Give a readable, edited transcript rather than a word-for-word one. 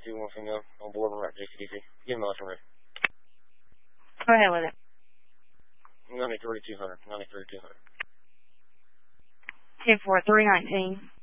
221 female on board and right JCDC. Give him a lesson ready. Go ahead with it. 93-200. 93-200. 10-4, 319.